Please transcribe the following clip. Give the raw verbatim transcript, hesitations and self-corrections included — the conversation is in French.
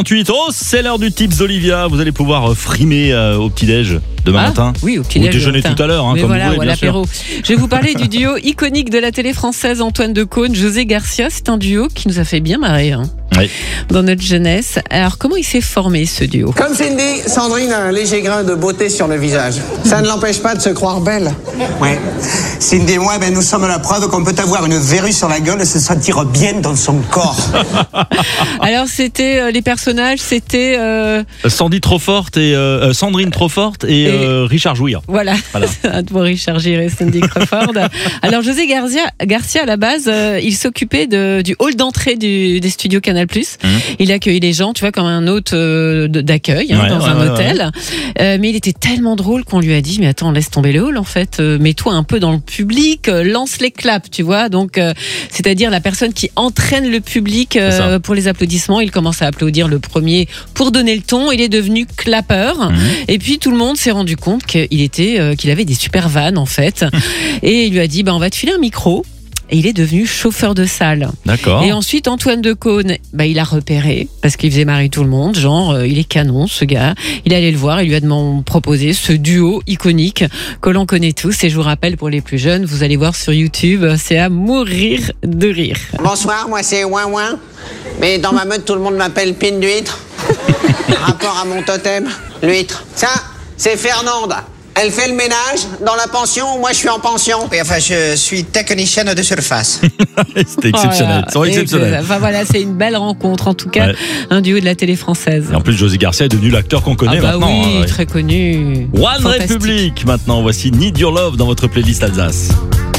trente-huit, oh, c'est l'heure du Tips Olivia. Vous allez pouvoir frimer euh, au petit-déj demain ah, matin. Oui, au petit-déj. Ou déjeuner tout à l'heure, hein, Mais comme voilà, vous voulez, ou à bien sûr. l'apéro. Je vais vous parler du duo iconique de la télé française, Antoine Decaune, José Garcia. C'est un duo qui nous a fait bien marrer hein, Oui. dans notre jeunesse. Alors, comment il s'est formé, ce duo? Comme Cindy, Sandrine a un léger grain de beauté sur le visage. Ça ne l'empêche pas de se croire belle. Ouais. Cindy et moi, ben, nous sommes la preuve qu'on peut avoir une verrue sur la gueule et se sentir bien dans son corps. Alors, c'était euh, les personnages, c'était... euh, Sandy trop forte et euh, Sandrine trop forte et, Et- euh, Richard Jouir. Voilà, Voilà. pour Richard Gere et Cindy Crawford. Alors José Garcia, Garcia à la base, euh, il s'occupait de, du hall d'entrée du, des studios Canal+. Mmh. Il accueillait les gens, tu vois, comme un hôte euh, de- d'accueil hein, Ouais, dans ouais, un ouais, hôtel. Euh, mais il était tellement drôle qu'on lui a dit, mais attends, laisse tomber le hall en fait, euh, mets-toi un peu dans le public, euh, lance les claps, tu vois. Donc, euh, c'est-à-dire la personne qui entraîne le public euh, C'est ça. pour les applaudissements. Il commence à applaudir le premier pour donner le ton. Il est devenu clapeur. Mmh. Et puis tout le monde s'est rendu compte qu'il était, euh, qu'il avait des super vannes en fait. Et il lui a dit, bah, on va te filer un micro. Et il est devenu chauffeur de salle. D'accord. Et ensuite, Antoine Decaune, bah, il a repéré, parce qu'il faisait marrer tout le monde, genre, euh, il est canon, ce gars. Il est allé le voir, il lui a demandé, proposé ce duo iconique que l'on connaît tous. Et je vous rappelle, pour les plus jeunes, vous allez voir sur YouTube, c'est à mourir de rire. Bonsoir, moi c'est Ouin Ouin. Mais dans ma meute, tout le monde m'appelle Pine d'huître. Rapport à mon totem, l'huître. Ça, c'est Fernande. Elle fait le ménage dans la pension, moi je suis en pension. Oui, enfin, je suis technicienne de surface. C'était exceptionnel. Voilà. C'est exceptionnel. Enfin voilà, c'est une belle rencontre, en tout cas, Ouais. un duo de la télé française. Et en plus, José Garcia est devenu l'acteur qu'on connaît Ah bah maintenant. oui, hein, ouais. très connu. One Fantastique. Republic. Maintenant, voici Need Your Love dans votre playlist Alsace.